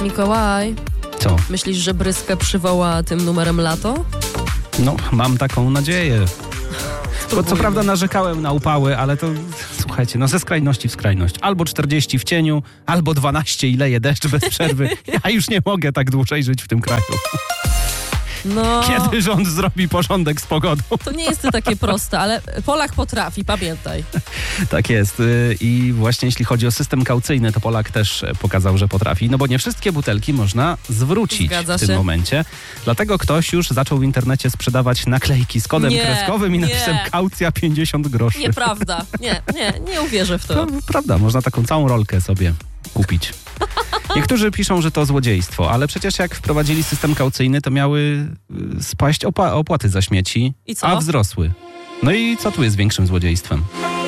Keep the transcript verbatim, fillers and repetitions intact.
Mikołaj, Co? myślisz, że Bryskę przywoła tym numerem lato? No, mam taką nadzieję. Bo co Spróbujmy. prawda narzekałem na upały, ale to słuchajcie, no ze skrajności w skrajność. Albo czterdzieści w cieniu, albo dwanaście i leje deszcz bez przerwy. Ja już nie mogę tak dłużej żyć w tym kraju. No, Kiedy rząd zrobi porządek z pogodą? to nie jest to takie proste, ale Polak potrafi, pamiętaj. Tak jest. y, I właśnie jeśli chodzi o system kaucyjny, to Polak też pokazał, że potrafi. No bo nie wszystkie butelki można zwrócić Zgadza w tym się. momencie. Dlatego ktoś już zaczął w internecie sprzedawać naklejki z kodem Nie, kreskowym i nie. napisem kaucja pięćdziesiąt groszy. Nieprawda. Nie, nie, nie uwierzę w to. To prawda, można taką całą rolkę sobie kupić. Niektórzy piszą, że to złodziejstwo, ale przecież jak wprowadzili system kaucyjny, to miały y, spaść opa- opłaty za śmieci, I co? a wzrosły. No i co tu jest większym złodziejstwem?